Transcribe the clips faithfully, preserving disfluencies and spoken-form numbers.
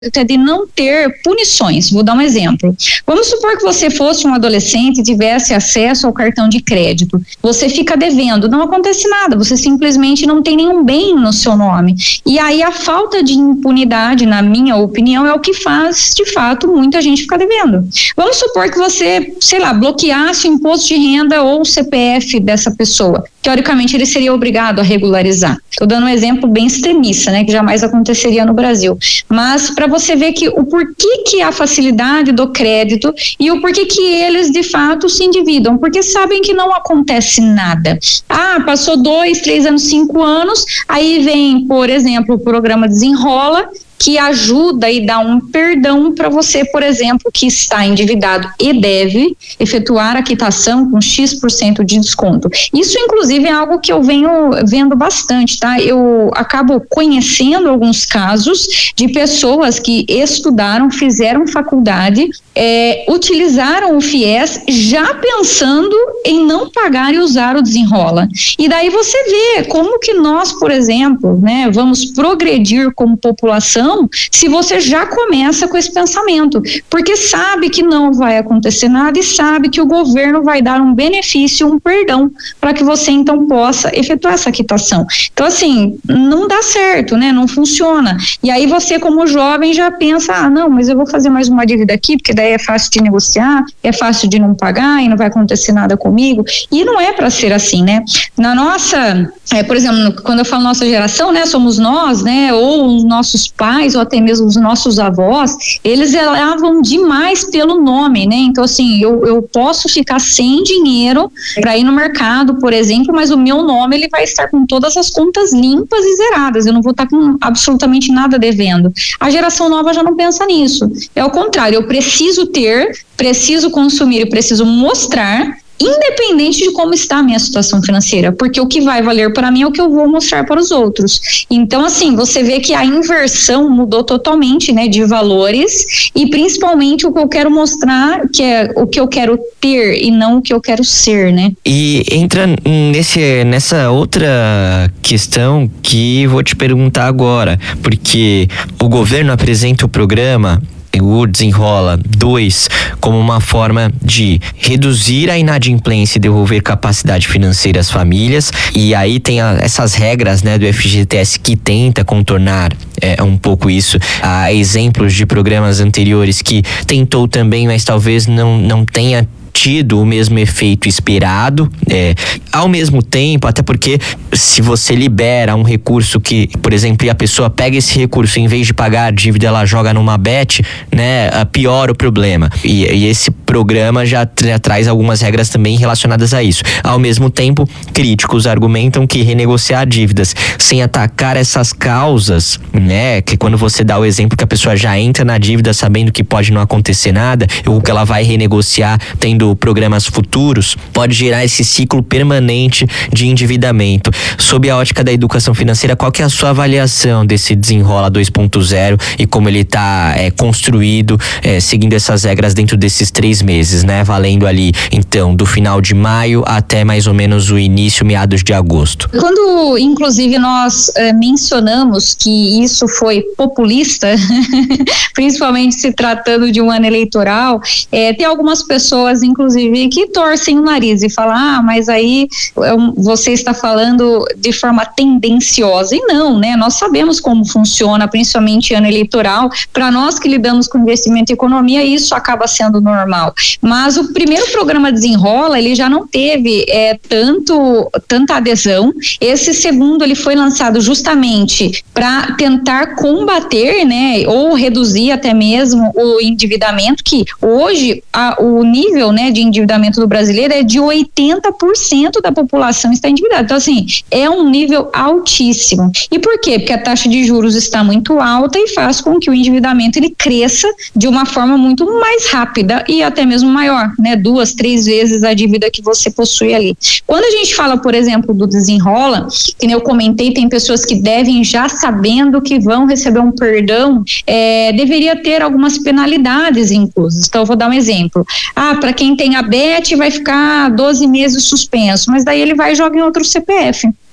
de não ter punições. Vou dar um exemplo. Vamos supor que você fosse um adolescente e tivesse acesso ao cartão de crédito. Você fica devendo, não acontece nada, você simplesmente não tem nenhum bem no seu nome. E aí a falta de impunidade, na minha opinião, é o que faz, de fato, muita gente ficar devendo. Vamos supor que você, sei lá, bloqueasse o imposto de renda ou o C P F dessa pessoa. Teoricamente, ele seria obrigado a regularizar. Estou dando um exemplo bem extremista, né, que jamais aconteceria no Brasil. Mas para você ver que o porquê que a facilidade do crédito e o porquê que eles, de fato, se endividam, porque sabem que não acontece nada. Ah, passou dois, três anos, cinco anos, aí vem, por exemplo, o programa Desenrola, que ajuda e dá um perdão para você, por exemplo, que está endividado e deve efetuar a quitação com X por cento de desconto. Isso, inclusive, é algo que eu venho vendo bastante, tá? Eu acabo conhecendo alguns casos de pessoas que estudaram, fizeram faculdade, é, utilizaram o FIES já pensando em não pagar e usar o Desenrola. E daí você vê como que nós, por exemplo, né, vamos progredir como população se você já começa com esse pensamento, porque sabe que não vai acontecer nada e sabe que o governo vai dar um benefício, um perdão, para que você então possa efetuar essa quitação. Então assim, não dá certo, né? Não funciona. E aí você, como jovem, já pensa, ah, não, mas eu vou fazer mais uma dívida aqui, porque daí é fácil de negociar, é fácil de não pagar e não vai acontecer nada comigo. E não é para ser assim, né? Na nossa, é, por exemplo, quando eu falo nossa geração, né? Somos nós, né? Ou os nossos pais, ou até mesmo os nossos avós, eles zelavam demais pelo nome, né? Então assim, eu, eu posso ficar sem dinheiro para ir no mercado, por exemplo, mas o meu nome, ele vai estar com todas as contas limpas e zeradas, eu não vou estar com absolutamente nada devendo. A geração nova já não pensa nisso, é o contrário, eu preciso ter, preciso consumir e preciso mostrar, independente de como está a minha situação financeira, porque o que vai valer para mim é o que eu vou mostrar para os outros. Então, assim, você vê que a inversão mudou totalmente, né, de valores, e principalmente o que eu quero mostrar, que é o que eu quero ter e não o que eu quero ser, né? E entra nesse, nessa outra questão que vou te perguntar agora, porque o governo apresenta o programa o Desenrola dois como uma forma de reduzir a inadimplência e devolver capacidade financeira às famílias, e aí tem a, essas regras, né, do F G T S que tenta contornar é, um pouco isso. Há exemplos de programas anteriores que tentou também, mas talvez não, não tenha tido o mesmo efeito esperado, é, ao mesmo tempo, até porque se você libera um recurso que, por exemplo, e a pessoa pega esse recurso, em vez de pagar a dívida, ela joga numa bet, né, piora o problema. E, e esse programa já, já traz algumas regras também relacionadas a isso. Ao mesmo tempo, críticos argumentam que renegociar dívidas sem atacar essas causas, né, que quando você dá o exemplo que a pessoa já entra na dívida sabendo que pode não acontecer nada, ou que ela vai renegociar tendo programas futuros, pode gerar esse ciclo permanente de endividamento. Sob a ótica da educação financeira, qual que é a sua avaliação desse Desenrola dois ponto zero e como ele está é, construído, é, seguindo essas regras dentro desses três meses, né? Valendo ali, então, do final de maio até mais ou menos o início, meados de agosto. Quando, inclusive, nós é, mencionamos que isso foi populista, principalmente se tratando de um ano eleitoral, é, tem algumas pessoas, inclusive, que torcem o nariz e falam, ah, mas aí você está falando de forma tendenciosa. E não, né? Nós sabemos como funciona, principalmente ano eleitoral. Para nós que lidamos com investimento e economia, isso acaba sendo normal. Mas o primeiro programa Desenrola, ele já não teve é, tanto, tanta adesão. Esse segundo, ele foi lançado justamente para tentar combater, né, ou reduzir até mesmo o endividamento, que hoje a, o nível, né, de endividamento do brasileiro é de oitenta por cento da população está endividada. Então, assim, é um nível altíssimo. E por quê? Porque a taxa de juros está muito alta e faz com que o endividamento ele cresça de uma forma muito mais rápida e até mesmo maior, né? Duas, três vezes a dívida que você possui ali. Quando a gente fala, por exemplo, do Desenrola, que eu comentei, tem pessoas que devem já sabendo que vão receber um perdão, é, deveria ter algumas penalidades inclusas. Então, eu vou dar um exemplo. Ah, para quem tem a B E T vai ficar doze meses suspenso, mas daí ele vai e joga em outro C P F.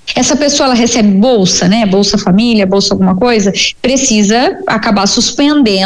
essa pessoa ela recebe bolsa, né? Bolsa Família, bolsa alguma coisa, precisa acabar suspendendo